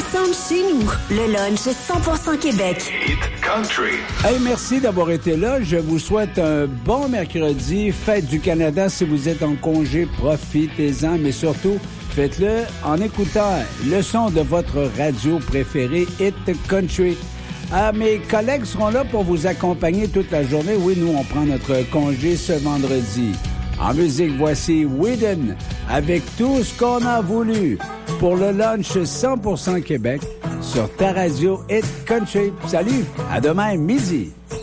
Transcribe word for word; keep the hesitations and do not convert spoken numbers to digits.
ensemble chez nous. Le lunch cent pour cent Québec. Hit Country. Hey, merci d'avoir été là. Je vous souhaite un bon mercredi. Fête du Canada. Si vous êtes en congé, profitez-en. Mais surtout, faites-le en écoutant le son de votre radio préférée, Hit Country. Ah, mes collègues seront là pour vous accompagner toute la journée. Oui, nous, on prend notre congé ce vendredi. En musique, voici Whedon avec tout ce qu'on a voulu pour le lunch cent pour cent Québec sur ta radio Hit Country. Salut, à demain midi.